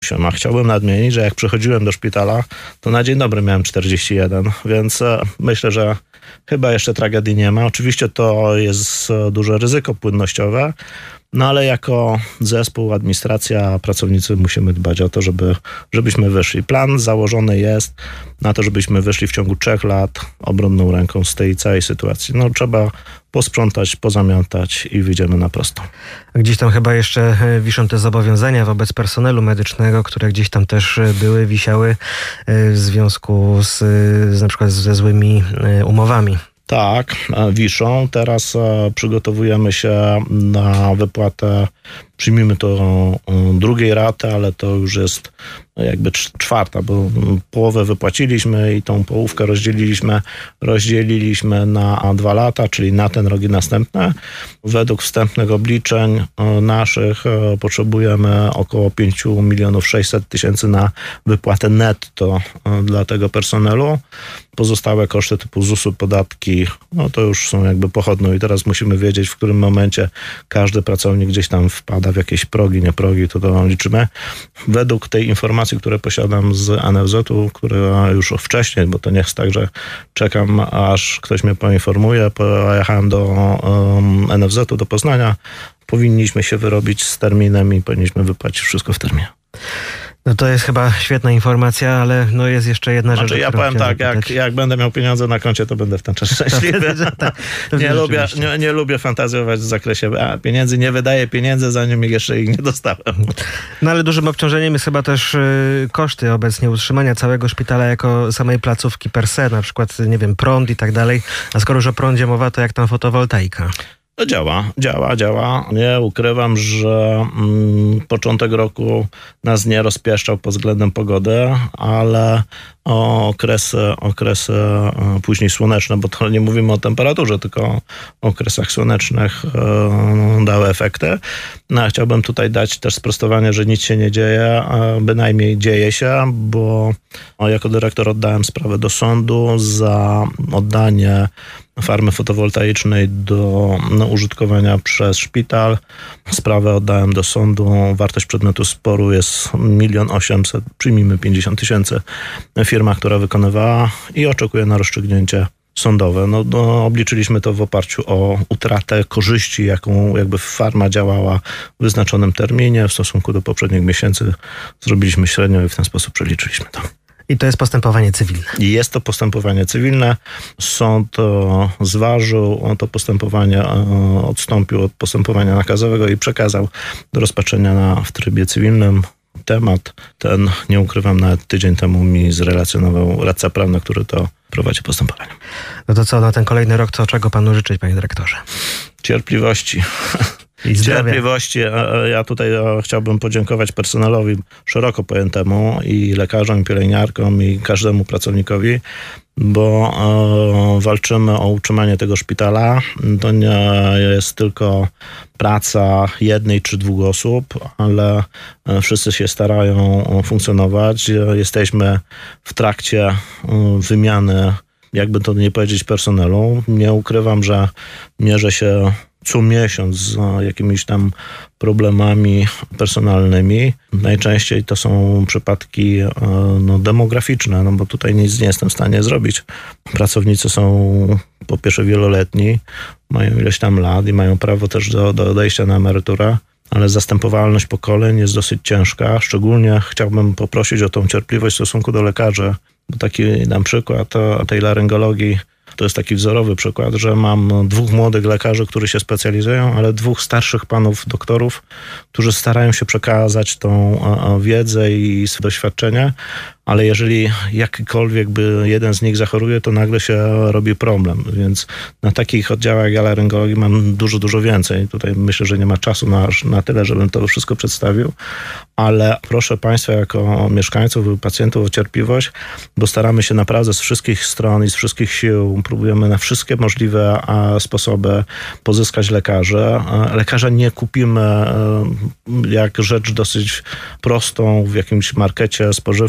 38, a chciałbym nadmienić, że jak przychodziłem do szpitala, to na dzień dobry miałem 41, więc myślę, że chyba jeszcze tragedii nie ma. Oczywiście to jest duże ryzyko płynnościowe, no ale jako zespół, administracja, pracownicy musimy dbać o to, żebyśmy wyszli. Plan założony jest na to, żebyśmy wyszli w ciągu 3 lat obronną ręką z tej całej sytuacji. No trzeba posprzątać, pozamiatać i wyjdziemy na prostą. Gdzieś tam chyba jeszcze wiszą te zobowiązania wobec personelu medycznego, które gdzieś tam też wisiały w związku z na przykład ze złymi umowami. Tak, wiszą. Teraz przygotowujemy się na wypłatę, przyjmijmy to drugiej raty, ale to już jest jakby 4, bo połowę wypłaciliśmy i tą połówkę rozdzieliliśmy na 2 lata, czyli na ten rok i następne. Według wstępnych obliczeń naszych potrzebujemy około 5 600 000 na wypłatę netto dla tego personelu. Pozostałe koszty typu ZUS-u, podatki, no to już są jakby pochodną i teraz musimy wiedzieć, w którym momencie każdy pracownik gdzieś tam wpada w jakieś progi, nie progi, to liczymy. Według tej informacji, które posiadam z NFZ-u, która już wcześniej, bo to nie jest tak, że czekam, aż ktoś mnie poinformuje, pojechałem do NFZ-u, do Poznania, powinniśmy się wyrobić z terminem i powinniśmy wypłacić wszystko w terminie. No to jest chyba świetna informacja, ale no jest jeszcze jedna rzecz. Ja powiem tak, jak będę miał pieniądze na koncie, to będę w ten czas szczęśliwy. Nie lubię fantazjować w zakresie pieniędzy, nie wydaję pieniędzy, zanim jeszcze ich nie dostałem. No ale dużym obciążeniem jest chyba też koszty obecnie utrzymania całego szpitala jako samej placówki per se, na przykład, nie wiem, prąd i tak dalej. A skoro już o prądzie mowa, to jak tam fotowoltaika? To działa. Nie ukrywam, że początek roku nas nie rozpieszczał pod względem pogody, ale okresy później słoneczne, bo to nie mówimy o temperaturze, tylko o okresach słonecznych dały efekty. No, chciałbym tutaj dać też sprostowanie, że nic się nie dzieje, bynajmniej dzieje się, bo jako dyrektor oddałem sprawę do sądu za oddanie farmy fotowoltaicznej do użytkowania przez szpital. Sprawę oddałem do sądu. Wartość przedmiotu sporu jest 1 800 000, przyjmijmy 50 000. Firma, która wykonywała i oczekuje na rozstrzygnięcie sądowe. Obliczyliśmy to w oparciu o utratę korzyści, jaką jakby farma działała w wyznaczonym terminie. W stosunku do poprzednich miesięcy zrobiliśmy średnią i w ten sposób przeliczyliśmy to. I to jest postępowanie cywilne. Jest to postępowanie cywilne. Sąd zważył to postępowanie, odstąpił od postępowania nakazowego i przekazał do rozpatrzenia w trybie cywilnym. Temat ten, nie ukrywam, nawet tydzień temu mi zrelacjonował radca prawny, który to prowadzi postępowanie. No to co, na ten kolejny rok, to czego panu życzyć, panie dyrektorze? Cierpliwości. Cierpliwości. Ja tutaj chciałbym podziękować personelowi szeroko pojętemu i lekarzom, i pielęgniarkom, i każdemu pracownikowi, bo walczymy o utrzymanie tego szpitala. To nie jest tylko praca 1 czy 2 osób, ale wszyscy się starają funkcjonować. Jesteśmy w trakcie wymiany, jakby to nie powiedzieć, personelu. Nie ukrywam, że mierzę się co miesiąc z jakimiś tam problemami personalnymi. Najczęściej to są przypadki demograficzne, bo tutaj nic nie jestem w stanie zrobić. Pracownicy są po pierwsze wieloletni, mają ileś tam lat i mają prawo też do odejścia na emeryturę, ale zastępowalność pokoleń jest dosyć ciężka. Szczególnie chciałbym poprosić o tą cierpliwość w stosunku do lekarzy, bo taki na przykład tej laryngologii to jest taki wzorowy przykład, że mam 2 młodych lekarzy, którzy się specjalizują, ale 2 starszych panów doktorów, którzy starają się przekazać tą wiedzę i doświadczenie, ale jeżeli jakikolwiek by jeden z nich zachoruje, to nagle się robi problem. Więc na takich oddziałach ja laryngologii mam dużo więcej. Tutaj myślę, że nie ma czasu na tyle, żebym to wszystko przedstawił, ale proszę Państwa jako mieszkańców i pacjentów o cierpliwość, bo staramy się naprawdę z wszystkich stron i z wszystkich sił, próbujemy na wszystkie możliwe sposoby pozyskać lekarzy. Lekarza nie kupimy jak rzecz dosyć prostą w jakimś markecie spożywczym, że pójdziemy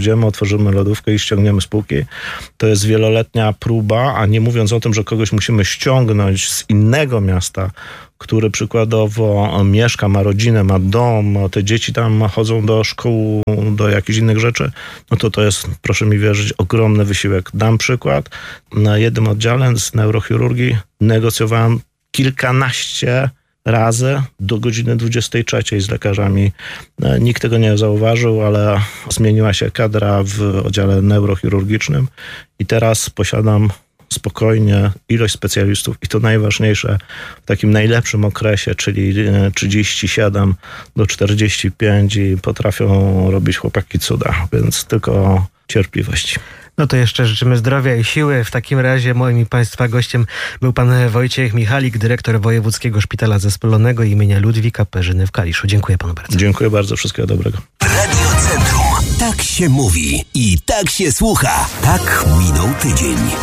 pójdziemy, otworzymy lodówkę i ściągniemy z półki. To jest wieloletnia próba, a nie mówiąc o tym, że kogoś musimy ściągnąć z innego miasta, który przykładowo mieszka, ma rodzinę, ma dom, te dzieci tam chodzą do szkół, do jakichś innych rzeczy, no to jest, proszę mi wierzyć, ogromny wysiłek. Dam przykład. Na jednym oddziale z neurochirurgii negocjowałem kilkanaście razy do godziny 23 z lekarzami. Nikt tego nie zauważył, ale zmieniła się kadra w oddziale neurochirurgicznym i teraz posiadam spokojnie ilość specjalistów i to najważniejsze w takim najlepszym okresie, czyli 37 do 45 i potrafią robić chłopaki cuda, więc tylko cierpliwość. No to jeszcze życzymy zdrowia i siły. W takim razie moim i Państwa gościem był pan Wojciech Michalik, dyrektor Wojewódzkiego Szpitala Zespolonego imienia Ludwika Perzyny w Kaliszu. Dziękuję panu bardzo. Dziękuję bardzo. Wszystkiego dobrego. Radio Centrum. Tak się mówi i tak się słucha. Tak minął tydzień.